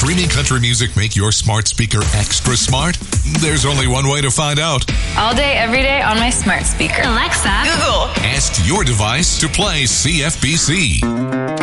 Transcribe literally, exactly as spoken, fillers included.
streaming country music make your smart speaker extra smart? There's only one way to find out. All day, every day on my smart speaker. Alexa, Google, ask your device to play C F B C.